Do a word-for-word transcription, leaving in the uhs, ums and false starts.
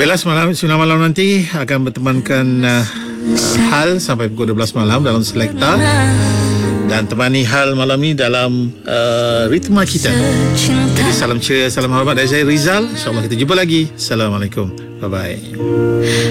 Bella semalam, sinar malam nanti akan bertemankan uh, Hal sampai pukul dua belas malam dalam Selekta, dan temani Hal malam ni dalam uh, ritma kita. Jadi salam ceria, salam hormat dari saya Rizal. InsyaAllah kita jumpa lagi. Assalamualaikum. Bye-bye.